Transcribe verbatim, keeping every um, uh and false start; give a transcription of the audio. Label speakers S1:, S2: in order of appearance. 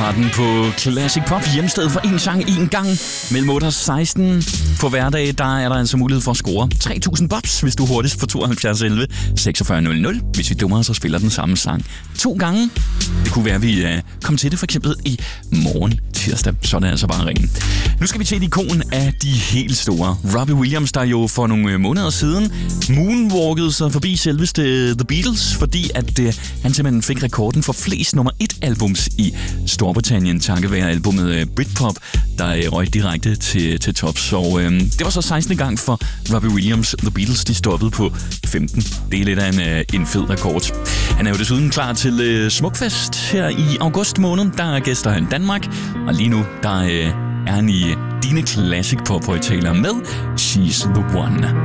S1: Starten på Classic Pop, hjemsted for en sang en gang mellem otte og seksten. På hverdag der er der altså mulighed for at score tre tusind bobs, hvis du er hurtigst på tooghalvfjerds elleve seksogfyrre nul nul. Hvis vi dummer os og spiller den samme sang to gange. Det kunne være, at vi uh, kom til det for eksempel i morgen tirsdag. Så er det altså bare at ringe. Nu skal vi til et ikon af de helt store. Robbie Williams, der jo for nogle måneder siden moonwalkede sig forbi selveste The Beatles, fordi at uh, han simpelthen fik rekorden for flest nummer et albums i Storbritannien, takket være albumet uh, Britpop, der uh, røg direkte til, til tops. Så uh, det var så sekstende gang for Robbie Williams. The Beatles, de stoppede på femten. Det er lidt af en, uh, en fed rekord. Han er jo desuden klar til uh, Smukfest her i august måned. Der gæster han Danmark, og lige nu der uh, er han i dine Classic Pop-højtalere med She's the One.